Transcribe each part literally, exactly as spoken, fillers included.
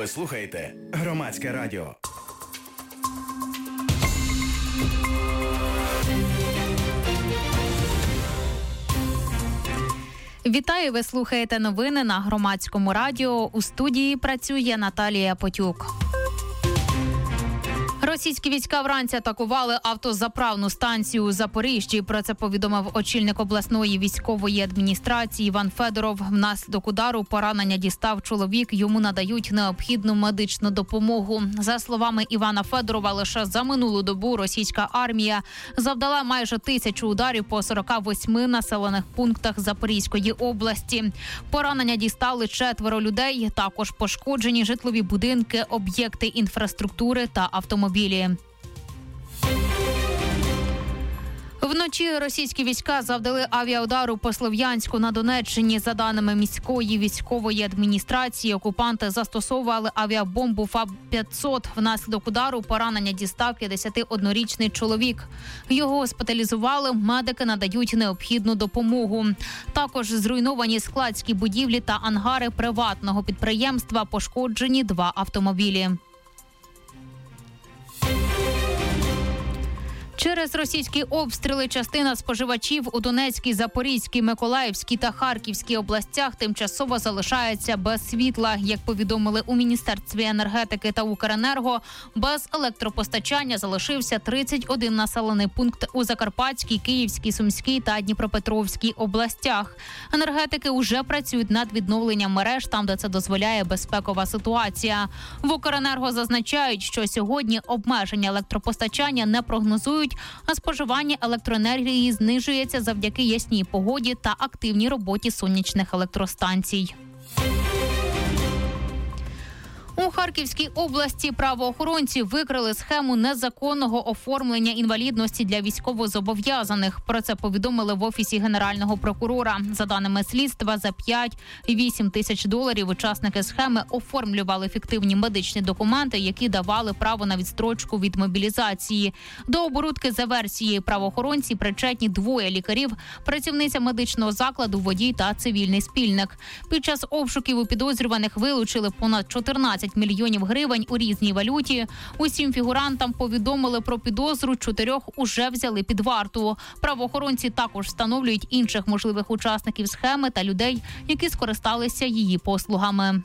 Ви слухаєте Громадське радіо. Вітаю, ви слухаєте новини на Громадському радіо. У студії працює Наталія Потюк. Російські війська вранці атакували автозаправну станцію у Запоріжжі. Про це повідомив очільник обласної військової адміністрації Іван Федоров. Внаслідок удару поранення дістав чоловік, йому надають необхідну медичну допомогу. За словами Івана Федорова, лише за минулу добу російська армія завдала майже тисячу ударів по сорока восьми населених пунктах Запорізької області. Поранення дістали четверо людей, також пошкоджені житлові будинки, об'єкти інфраструктури та автомобілі. Вночі російські війська завдали авіаудару по Слов'янську на Донеччині. За даними міської військової адміністрації, окупанти застосовували авіабомбу ФАБ п'ятсот. Внаслідок удару поранення дістав п'ятдесятиоднорічний чоловік. Його госпіталізували, медики надають необхідну допомогу. Також зруйновані складські будівлі та ангари приватного підприємства, пошкоджені два автомобілі. Через російські обстріли частина споживачів у Донецькій, Запорізькій, Миколаївській та Харківській областях тимчасово залишається без світла. Як повідомили у Міністерстві енергетики та Укренерго, без електропостачання залишився тридцять один населений пункт у Закарпатській, Київській, Сумській та Дніпропетровській областях. Енергетики уже працюють над відновленням мереж там, де це дозволяє безпекова ситуація. В Укренерго зазначають, що сьогодні обмеження електропостачання не прогнозують, а споживання електроенергії знижується завдяки ясній погоді та активній роботі сонячних електростанцій. У Харківській області правоохоронці викрили схему незаконного оформлення інвалідності для військовозобов'язаних. Про це повідомили в Офісі Генерального прокурора. За даними слідства, за п'ять-вісім тисяч доларів учасники схеми оформлювали фіктивні медичні документи, які давали право на відстрочку від мобілізації. До оборудки за версією правоохоронці причетні двоє лікарів, працівниця медичного закладу, водій та цивільний спільник. Під час обшуків у підозрюваних вилучили понад чотирнадцять мільйонів гривень у різній валюті. Усім фігурантам повідомили про підозру, чотирьох уже взяли під варту. Правоохоронці також встановлюють інших можливих учасників схеми та людей, які скористалися її послугами.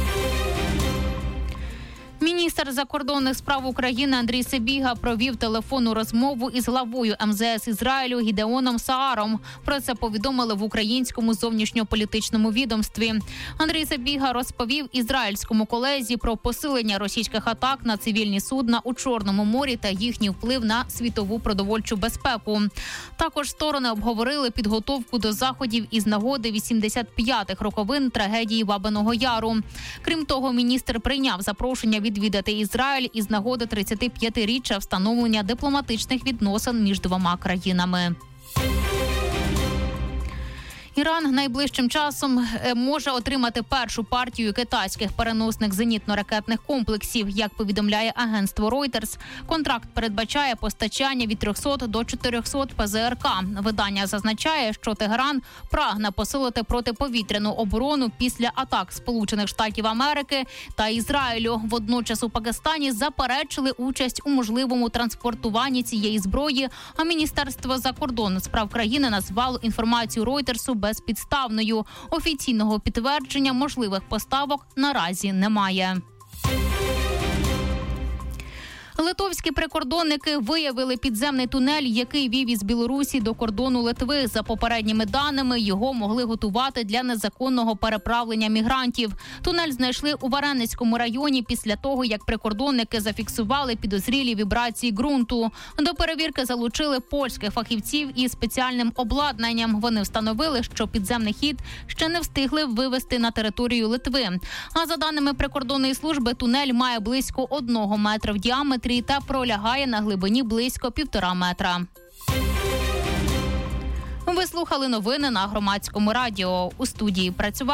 Міністр закордонних справ України Андрій Сибіга провів телефонну розмову із главою ем зе ес Ізраїлю Гідеоном Сааром. Про це повідомили в українському зовнішньополітичному відомстві. Андрій Сибіга розповів ізраїльському колезі про посилення російських атак на цивільні судна у Чорному морі та їхній вплив на світову продовольчу безпеку. Також сторони обговорили підготовку до заходів із нагоди вісімдесят п'ятих роковин трагедії Бабиного Яру. Крім того, міністр прийняв запрошення від відвідати Ізраїль із нагоди тридцятип'ятиріччя встановлення дипломатичних відносин між двома країнами. Іран найближчим часом може отримати першу партію китайських переносних зенітно-ракетних комплексів. Як повідомляє агентство Reuters, контракт передбачає постачання від трьохсот до чотирьохсот пе зе ер ка. Видання зазначає, що Тегеран прагне посилити протиповітряну оборону після атак Сполучених Штатів Америки та Ізраїлю. Водночас у Пакистані заперечили участь у можливому транспортуванні цієї зброї, а Міністерство закордонних справ країни назвало інформацію Ройтерсу безпідставною. Офіційного підтвердження можливих поставок наразі немає. Литовські прикордонники виявили підземний тунель, який вів із Білорусі до кордону Литви. За попередніми даними, його могли готувати для незаконного переправлення мігрантів. Тунель знайшли у Варенницькому районі після того, як прикордонники зафіксували підозрілі вібрації ґрунту. До перевірки залучили польських фахівців із спеціальним обладнанням. Вони встановили, що підземний хід ще не встигли вивести на територію Литви. А за даними прикордонної служби, тунель має близько одного метра в діаметрі та пролягає на глибині близько півтора метра. Ви слухали новини на Громадському радіо. У студії працювали